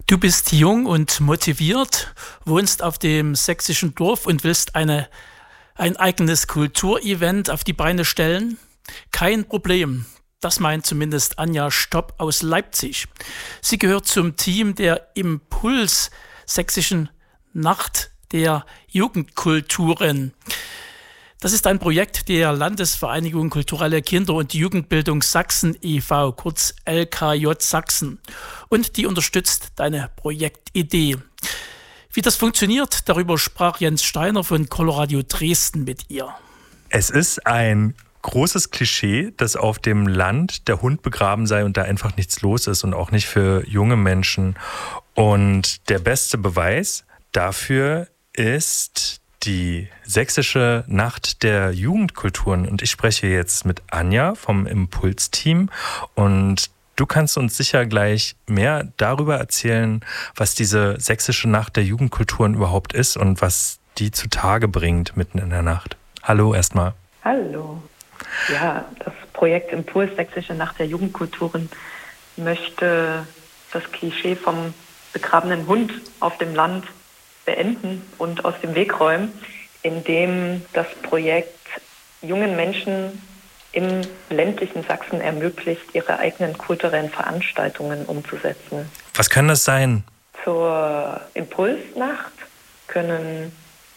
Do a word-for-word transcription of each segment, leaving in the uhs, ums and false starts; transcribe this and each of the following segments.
Du bist jung und motiviert, wohnst auf dem sächsischen Dorf und willst eine, ein eigenes Kulturevent auf die Beine stellen? Kein Problem. Das meint zumindest Anja Stopp aus Leipzig. Sie gehört zum Team der Impuls Sächsischen Nacht der Jugendkulturen. Das ist ein Projekt der Landesvereinigung Kulturelle Kinder- und Jugendbildung Sachsen e V, kurz L K J Sachsen. Und die unterstützt deine Projektidee. Wie das funktioniert, darüber sprach Jens Steiner von Coloradio Dresden mit ihr. Es ist ein großes Klischee, dass auf dem Land der Hund begraben sei und da einfach nichts los ist und auch nicht für junge Menschen. Und der beste Beweis dafür ist die Sächsische Nacht der Jugendkulturen. Und ich spreche jetzt mit Anja vom Impuls-Team. Und du kannst uns sicher gleich mehr darüber erzählen, was diese Sächsische Nacht der Jugendkulturen überhaupt ist und was die zutage bringt mitten in der Nacht. Hallo erstmal. Hallo. Ja, das Projekt Impuls Sächsische Nacht der Jugendkulturen möchte das Klischee vom begrabenen Hund auf dem Land beenden und aus dem Weg räumen, indem das Projekt jungen Menschen im ländlichen Sachsen ermöglicht, ihre eigenen kulturellen Veranstaltungen umzusetzen. Was kann das sein? Zur Impulsnacht können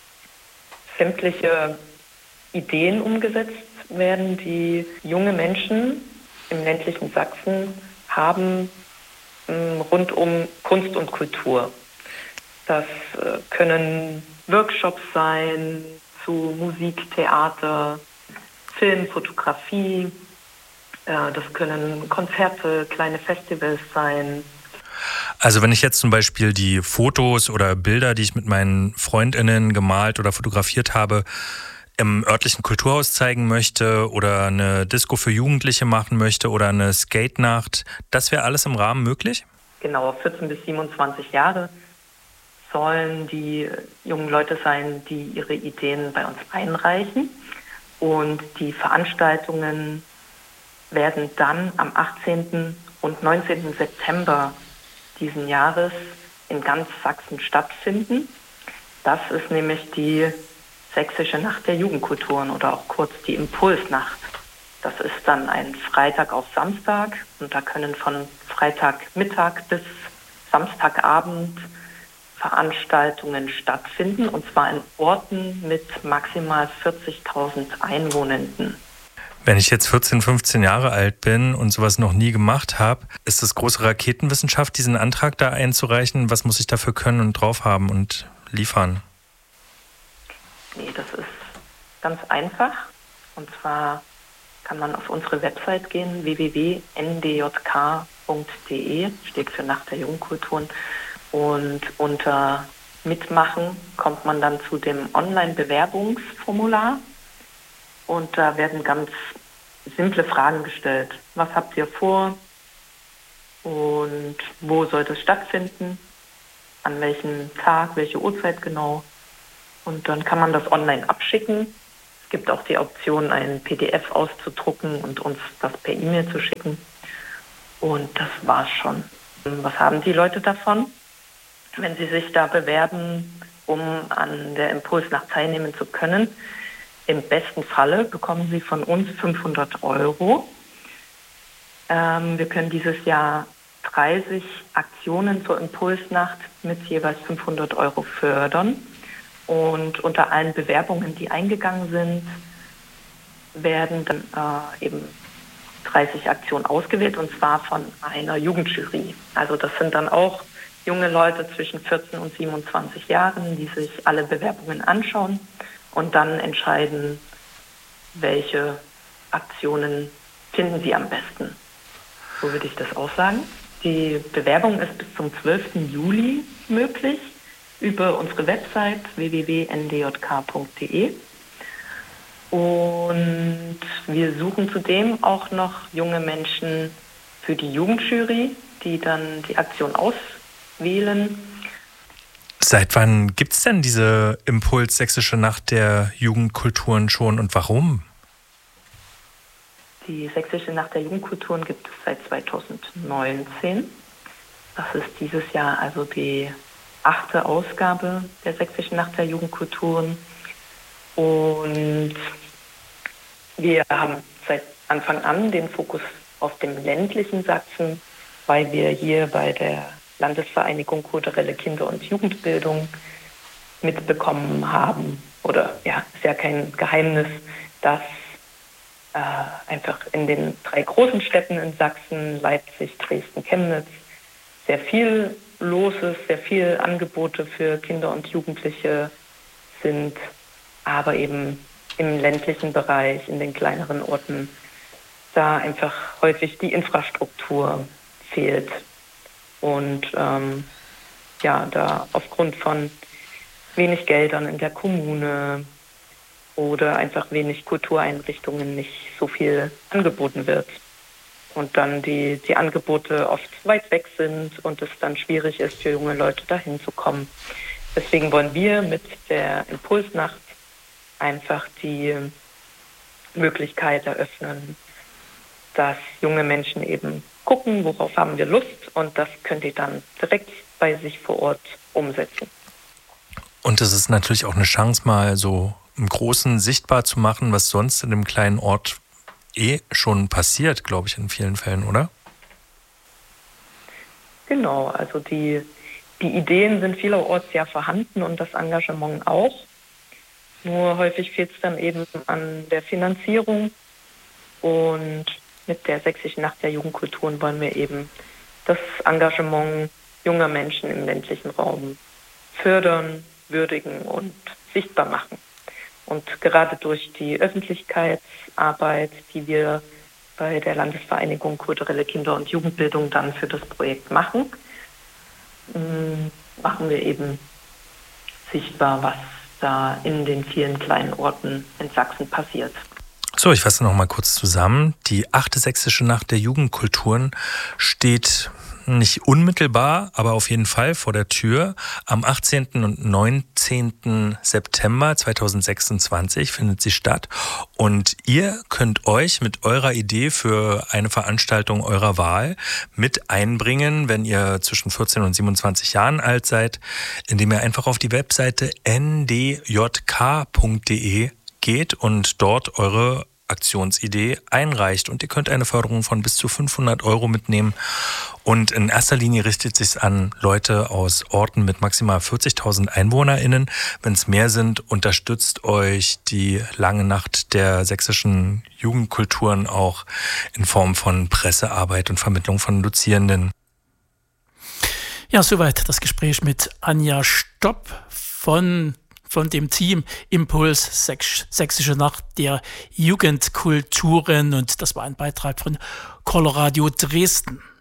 sämtliche Ideen umgesetzt werden, die junge Menschen im ländlichen Sachsen haben rund um Kunst und Kultur. Das können Workshops sein zu Musik, Theater, Film, Fotografie. Das können Konzerte, kleine Festivals sein. Also wenn ich jetzt zum Beispiel die Fotos oder Bilder, die ich mit meinen FreundInnen gemalt oder fotografiert habe, im örtlichen Kulturhaus zeigen möchte oder eine Disco für Jugendliche machen möchte oder eine Skate-Nacht, das wäre alles im Rahmen möglich? Genau, vierzehn bis siebenundzwanzig Jahre sollen die jungen Leute sein, die ihre Ideen bei uns einreichen. Und die Veranstaltungen werden dann am achtzehnten und neunzehnten September diesen Jahres in ganz Sachsen stattfinden. Das ist nämlich die Sächsische Nacht der Jugendkulturen oder auch kurz die Impulsnacht. Das ist dann ein Freitag auf Samstag und da können von Freitagmittag bis Samstagabend Veranstaltungen stattfinden, und zwar in Orten mit maximal vierzigtausend Einwohnenden. Wenn ich jetzt vierzehn, fünfzehn Jahre alt bin und sowas noch nie gemacht habe, ist das große Raketenwissenschaft, diesen Antrag da einzureichen? Was muss ich dafür können und drauf haben und liefern? Nee, das ist ganz einfach. Und zwar kann man auf unsere Website gehen, w w w punkt n d j k punkt d e, steht für Nacht der Jugendkulturen. Und unter Mitmachen kommt man dann zu dem Online-Bewerbungsformular. Und da werden ganz simple Fragen gestellt. Was habt ihr vor? Und wo soll das stattfinden? An welchem Tag, welche Uhrzeit genau? Und dann kann man das online abschicken. Es gibt auch die Option, ein P D F auszudrucken und uns das per E-Mail zu schicken. Und das war's schon. Was haben die Leute davon? Wenn sie sich da bewerben, um an der Impulsnacht teilnehmen zu können, im besten Falle bekommen sie von uns fünfhundert Euro. Ähm, wir können dieses Jahr dreißig Aktionen zur Impulsnacht mit jeweils fünfhundert Euro fördern. Und unter allen Bewerbungen, die eingegangen sind, werden dann äh, eben dreißig Aktionen ausgewählt, und zwar von einer Jugendjury. Also das sind dann auch junge Leute zwischen vierzehn und siebenundzwanzig Jahren, die sich alle Bewerbungen anschauen und dann entscheiden, welche Aktionen finden sie am besten. So würde ich das auch sagen. Die Bewerbung ist bis zum zwölften Juli möglich über unsere Website w w w punkt n d j k punkt d e. Und wir suchen zudem auch noch junge Menschen für die Jugendjury, die dann die Aktion auswählen. Seit wann gibt es denn diese Impuls Sächsische Nacht der Jugendkulturen schon und warum? Die Sächsische Nacht der Jugendkulturen gibt es seit zweitausendneunzehn. Das ist dieses Jahr also die achte Ausgabe der Sächsischen Nacht der Jugendkulturen. Und wir haben seit Anfang an den Fokus auf dem ländlichen Sachsen, weil wir hier bei der Landesvereinigung Kulturelle Kinder- und Jugendbildung mitbekommen haben, oder ja, ist ja kein Geheimnis, dass äh, einfach in den drei großen Städten in Sachsen, Leipzig, Dresden, Chemnitz, sehr viel los ist, sehr viel Angebote für Kinder und Jugendliche sind, aber eben im ländlichen Bereich, in den kleineren Orten, da einfach häufig die Infrastruktur fehlt. Und ähm, ja, da aufgrund von wenig Geldern in der Kommune oder einfach wenig Kultureinrichtungen nicht so viel angeboten wird. Und dann die, die Angebote oft weit weg sind und es dann schwierig ist, für junge Leute dahin zu kommen. Deswegen wollen wir mit der Impulsnacht einfach die Möglichkeit eröffnen, dass junge Menschen eben gucken, worauf haben wir Lust, und das können die dann direkt bei sich vor Ort umsetzen. Und es ist natürlich auch eine Chance, mal so im Großen sichtbar zu machen, was sonst in dem kleinen Ort eh schon passiert, glaube ich, in vielen Fällen, oder? Genau, also die, die Ideen sind vielerorts ja vorhanden und das Engagement auch. Nur häufig fehlt es dann eben an der Finanzierung, und mit der Sächsischen Nacht der Jugendkulturen wollen wir eben das Engagement junger Menschen im ländlichen Raum fördern, würdigen und sichtbar machen. Und gerade durch die Öffentlichkeitsarbeit, die wir bei der Landesvereinigung Kulturelle Kinder- und Jugendbildung dann für das Projekt machen, machen wir eben sichtbar, was da in den vielen kleinen Orten in Sachsen passiert. So, ich fasse noch mal kurz zusammen. Die achte Sächsische Nacht der Jugendkulturen steht nicht unmittelbar, aber auf jeden Fall vor der Tür. Am achtzehnten und neunzehnten September zweitausendsechsundzwanzig findet sie statt. Und ihr könnt euch mit eurer Idee für eine Veranstaltung eurer Wahl mit einbringen, wenn ihr zwischen vierzehn und siebenundzwanzig Jahren alt seid, indem ihr einfach auf die Webseite n d j k punkt d e geht und dort eure Aktionsidee einreicht. Und ihr könnt eine Förderung von bis zu fünfhundert Euro mitnehmen. Und in erster Linie richtet es sich an Leute aus Orten mit maximal vierzigtausend EinwohnerInnen. Wenn es mehr sind, unterstützt euch die lange Nacht der sächsischen Jugendkulturen auch in Form von Pressearbeit und Vermittlung von Dozierenden. Ja, soweit das Gespräch mit Anja Stopp von von dem Team Impuls Sächsische Nacht der Jugendkulturen, und das war ein Beitrag von Coloradio Dresden.